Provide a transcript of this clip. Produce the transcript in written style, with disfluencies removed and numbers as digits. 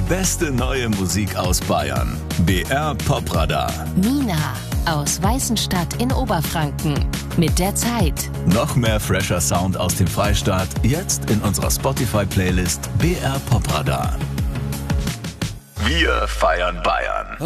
beste neue Musik aus Bayern. BR Popradar. Nina aus Weißenstadt in Oberfranken mit der Zeit. Noch mehr fresher Sound aus dem Freistaat, jetzt in unserer Spotify-Playlist BR Popradar. Wir feiern Bayern.